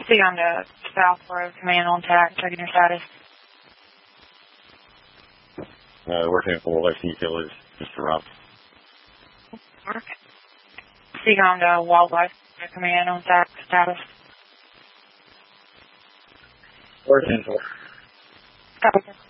See on the South Road Command on TAC, checking your status. Working for Lexington Utilities, Mr. Rob. See on the Wildlife Command on TAC status. Working for. Copy.